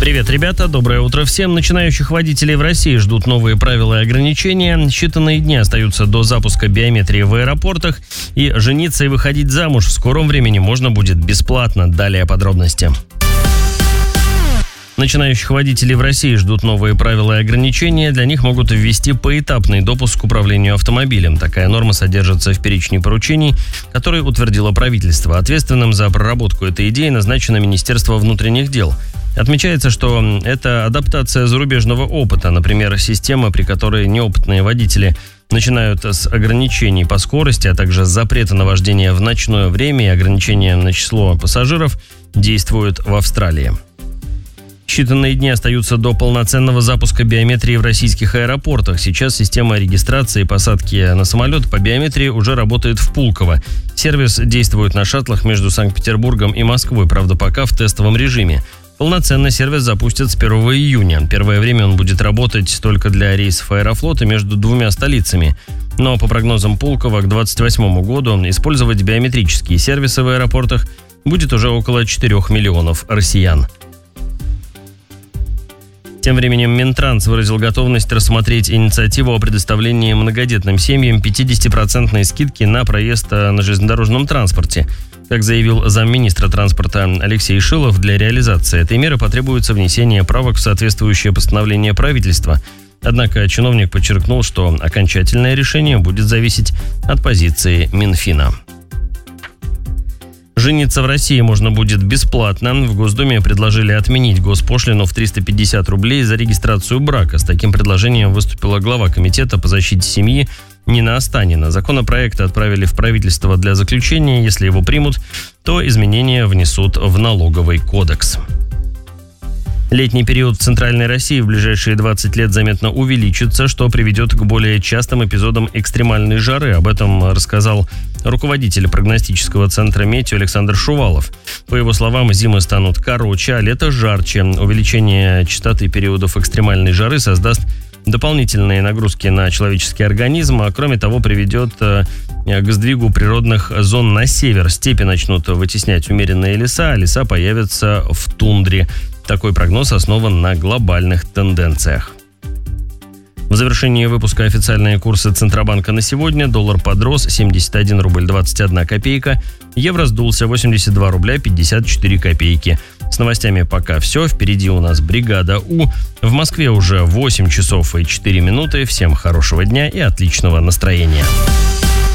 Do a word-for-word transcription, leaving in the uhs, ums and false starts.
Привет, ребята, доброе утро всем. Начинающих водителей в России ждут новые правила и ограничения. Считанные дни остаются до запуска биометрии в аэропортах. И жениться и выходить замуж в скором времени можно будет бесплатно. Далее подробности. Начинающих водителей в России ждут новые правила и ограничения. Для них могут ввести поэтапный допуск к управлению автомобилем. Такая норма содержится в перечне поручений, который утвердило правительство. Ответственным за проработку этой идеи назначено Министерство внутренних дел. Отмечается, что это адаптация зарубежного опыта. Например, система, при которой неопытные водители начинают с ограничений по скорости, а также запрета на вождение в ночное время и ограничения на число пассажиров, действует в Австралии. Считанные дни остаются до полноценного запуска биометрии в российских аэропортах. Сейчас система регистрации и посадки на самолет по биометрии уже работает в Пулково. Сервис действует на шаттлах между Санкт-Петербургом и Москвой, правда, пока в тестовом режиме. Полноценный сервис запустят с первого июня. Первое время он будет работать только для рейсов Аэрофлота между двумя столицами. Но по прогнозам Пулково к двадцать восьмому году использовать биометрические сервисы в аэропортах будет уже около четырёх миллионов россиян. Тем временем Минтранс выразил готовность рассмотреть инициативу о предоставлении многодетным семьям пятидесятипроцентной скидки на проезд на железнодорожном транспорте. Как заявил замминистра транспорта Алексей Шилов, для реализации этой меры потребуется внесение правок в соответствующее постановление правительства. Однако чиновник подчеркнул, что окончательное решение будет зависеть от позиции Минфина. Жениться в России можно будет бесплатно. В Госдуме предложили отменить госпошлину в триста пятьдесят рублей за регистрацию брака. С таким предложением выступила глава Комитета по защите семьи Нина Останина. Законопроект отправили в правительство для заключения. Если его примут, то изменения внесут в налоговый кодекс. Летний период в Центральной России в ближайшие двадцать лет заметно увеличится, что приведет к более частым эпизодам экстремальной жары. Об этом рассказал руководитель прогностического центра «Метео» Александр Шувалов. По его словам, зимы станут короче, а лето жарче. Увеличение частоты периодов экстремальной жары создаст дополнительные нагрузки на человеческий организм, а кроме того приведет к сдвигу природных зон на север. Степи начнут вытеснять умеренные леса, а леса появятся в тундре. Такой прогноз основан на глобальных тенденциях. В завершении выпуска официальные курсы Центробанка на сегодня. Доллар подрос семьдесят один рубль двадцать одна копейка. Евро сдулся восемьдесят два рубля пятьдесят четыре копейки. С новостями пока все. Впереди у нас бригада У. В Москве уже восемь часов и четыре минуты. Всем хорошего дня и отличного настроения.